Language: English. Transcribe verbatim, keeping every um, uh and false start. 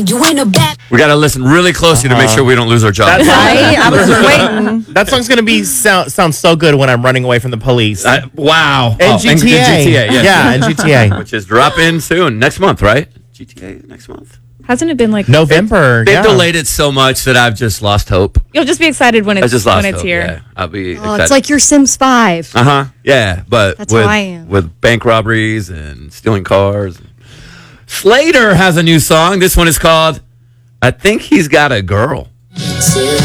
You ain't a bat. We got to listen really closely to make sure we don't lose our jobs. That's Right? I was waiting. That song's gonna be sound sound so good when I'm running away from the police. Uh, wow. and Oh, G T A, and G T A, yes. yeah, and G T A. Which is dropping soon, next month, right? G T A next month. Hasn't it been like November. They've yeah. delayed it so much that I've just lost hope. You'll just be excited when I it's just lost when it's hope. here. Yeah, I'll be Oh, excited. it's like your Sims five. uh huh. Yeah, but That's with how I am. with bank robberies and stealing cars. Slater has a new song. This one is called "I Think He's Got a Girl."